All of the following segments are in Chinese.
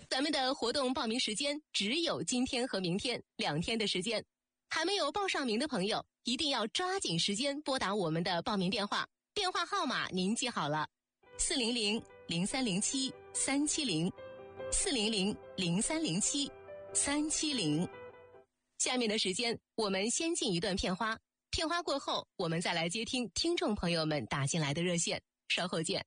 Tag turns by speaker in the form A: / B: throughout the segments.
A: 咱们的活动报名时间只有今天和明天2天的时间，还没有报上名的朋友一定要抓紧时间拨打我们的报名电话，电话号码您记好了，400-0307-370，400-0307-370。下面的时间我们先进一段片花，片花过后我们再来接听听众朋友们打进来的热线，稍后见。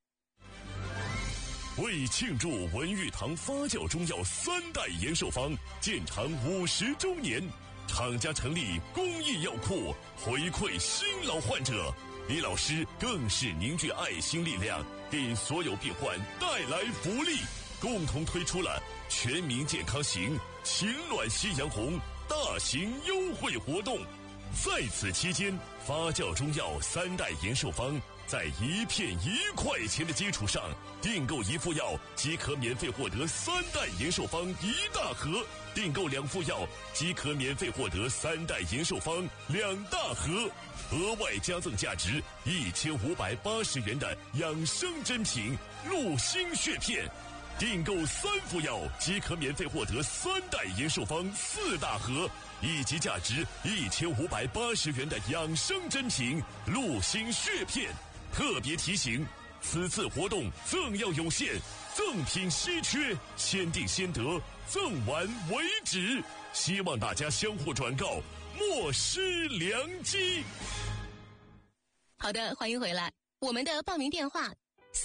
B: 为庆祝文玉堂发酵中药3代延寿方建厂50周年，厂家成立公益药库，回馈新老患者。李老师更是凝聚爱心力量，给所有病患带来福利，共同推出了全民健康行情暖夕阳红大型优惠活动。在此期间，发酵中药3代延寿方在1片1块钱的基础上，订购1副药即可免费获得3代延寿方1大盒，订购2副药即可免费获得3代延寿方2大盒，额外加赠价值1580元的养生珍品鹿心血片，订购3副药即可免费获得3代延寿方4大盒，以及价值1580元的养生珍品鹿心血片。特别提醒，此次活动赠药有限，赠品稀缺，先订先得，赠完为止，希望大家相互转告，莫失良机。
A: 好的，欢迎回来。我们的报名电话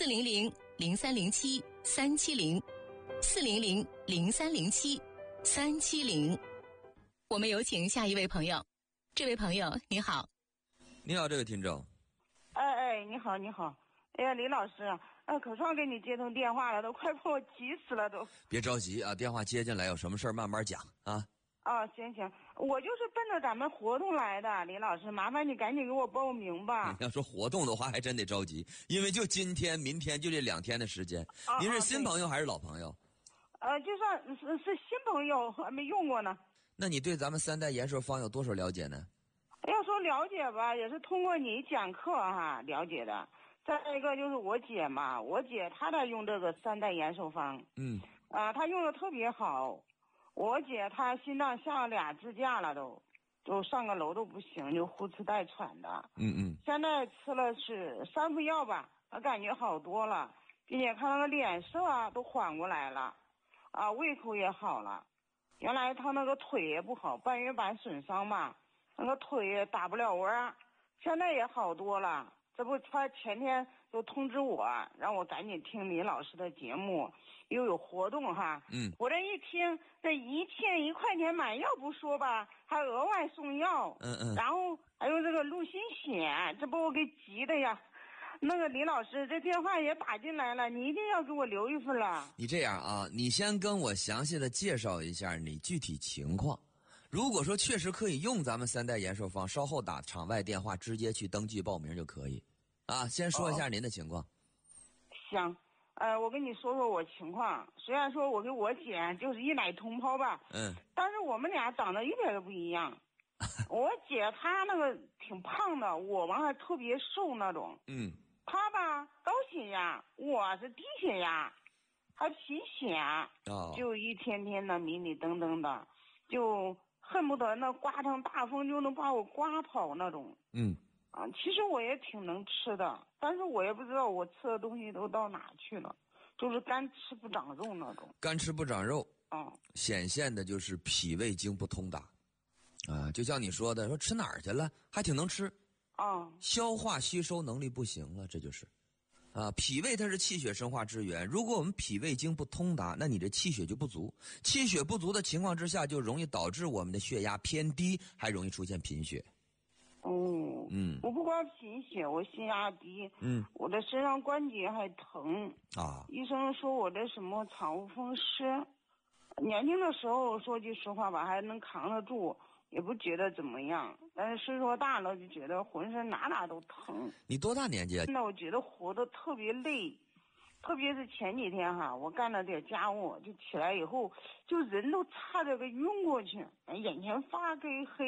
A: 400-0307-370，400-0307-370。我们有请下一位朋友。这位朋友你好。
C: 你好，这位听众。
D: 你好你好。哎呀，李老师，可算给你接通电话了，都快把我急死了都。
C: 别着急啊，电话接进来，有什么事儿慢慢讲啊。
D: 行，我就是奔着咱们活动来的，李老师，麻烦你赶紧给我报名吧。
C: 你要说活动的话，还真得着急，因为就今天、明天就这2天的时间。您是新朋友还是老朋友？
D: 就算是新朋友，还没用过呢。
C: 那你对咱们3代延寿方有多少了解呢？
D: 要说了解吧，也是通过你讲课了解的。再一个就是我姐嘛，我姐她在用这个3代延寿方，她用的特别好。我姐她心脏下了2支架了都上个楼都不行，就呼哧带喘的。现在吃了是3副药吧，她感觉好多了，并且看那个脸色都缓过来了，胃口也好了。原来她那个腿也不好，半月板损伤嘛，那个腿也打不了弯，现在也好多了。这不他前天就通知我，让我赶紧听李老师的节目，又有活动我这一听，这1片1块钱买药不说吧，还额外送药，然后还有这个鹿心血，这不我给急的呀。那个李老师，这电话也打进来了，你一定要给我留一份了。
C: 你这样啊，你先跟我详细的介绍一下你具体情况。如果说确实可以用咱们3代延寿方，稍后打场外电话直接去登记报名就可以。先说一下您的情况。
D: 行，我跟你说说我情况。虽然说我跟我姐就是一奶同胞吧，但是我们俩长得一点都不一样。我姐她那个挺胖的，我还特别瘦那种。她吧高血压，我是低血压，还贫血，就一天天的迷迷瞪瞪的，就恨不得那刮成大风就能把我刮跑那种。其实我也挺能吃的，但是我也不知道我吃的东西都到哪去了，就是干吃不长肉那种。
C: 干吃不长肉，显现的就是脾胃经不通达。就像你说的，说吃哪儿去了，还挺能吃。消化吸收能力不行了，这就是。脾胃它是气血生化之源，如果我们脾胃经不通达，那你这气血就不足，气血不足的情况之下，就容易导致我们的血压偏低，还容易出现贫血。
D: 我不光贫血，我血压低，我的身上关节还疼医生说我这什么产后风湿。年轻的时候说句实话吧，还能扛得住，也不觉得怎么样，但是岁数大了就觉得浑身哪都疼。
C: 你多大年纪？
D: 那我觉得活得特别累，特别是前几天我干了点家务，就起来以后就人都差点给晕过去，眼前发黑。